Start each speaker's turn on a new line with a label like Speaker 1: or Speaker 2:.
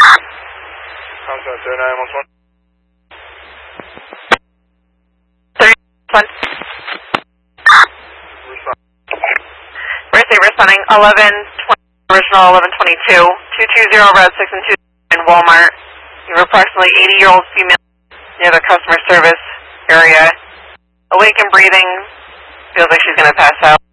Speaker 1: Contact 0911.
Speaker 2: 31.
Speaker 1: Respond.
Speaker 2: Birthday responding 1120, original 1122, 220 Route 6 and 2 in Walmart. You have approximately 80-year-old female near the customer service area. Awake and breathing. Feels like she's going to pass out.